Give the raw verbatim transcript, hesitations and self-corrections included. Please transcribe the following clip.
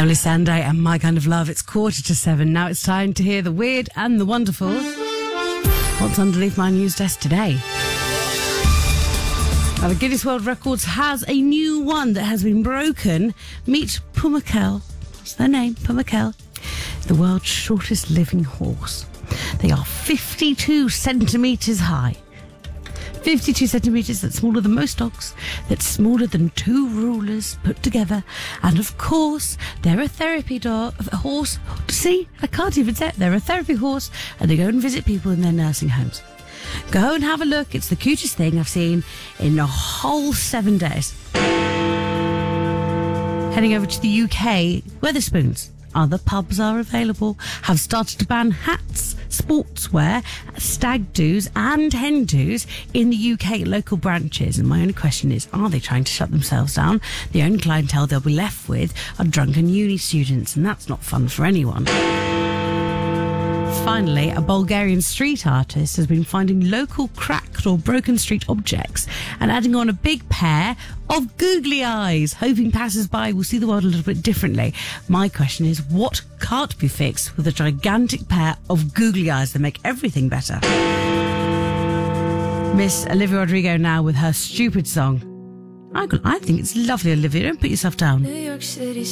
Emily Sandé and My Kind of Love. It's quarter to seven. Now it's time to hear the weird and the wonderful. What's underneath my news desk today? Now, the Guinness World Records has a new one that has been broken. Meet Pumacel. What's their name? Pumacel. The world's shortest living horse. They are fifty-two centimetres high. fifty-two centimetres, that's smaller than most dogs, that's smaller than two rulers put together. And of course, they're a therapy dog, a horse. See, I can't even say it. They're a therapy horse, and they go and visit people in their nursing homes. Go and have a look. It's the cutest thing I've seen in a whole seven days. Heading over to the U K, Wetherspoons. Other pubs are available, have started to ban hats, sportswear, stag do's and hen do's in the U K local branches. And my only question is, are they trying to shut themselves down? The only clientele they'll be left with are drunken uni students, and that's not fun for anyone. Finally, a Bulgarian street artist has been finding local cracked or broken street objects and adding on a big pair of googly eyes, hoping passers-by will see the world a little bit differently. My question is, what can't be fixed with a gigantic pair of googly eyes that make everything better? Miss Olivia Rodrigo now with her stupid song. I, I think it's lovely, Olivia. Don't put yourself down. New York City